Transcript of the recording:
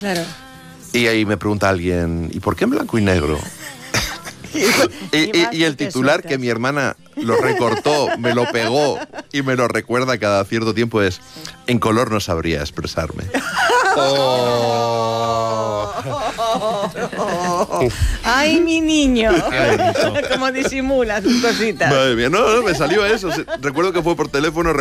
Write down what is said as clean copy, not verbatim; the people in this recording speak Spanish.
Claro. Y ahí me pregunta alguien, ¿y por qué en blanco y negro? Y el titular que mi hermana lo recortó, me lo pegó y me lo recuerda cada cierto tiempo es: en color no sabría expresarme. Ay, mi niño. Como disimula sus cositas. Madre mía, no, me salió eso. Recuerdo que fue por teléfono.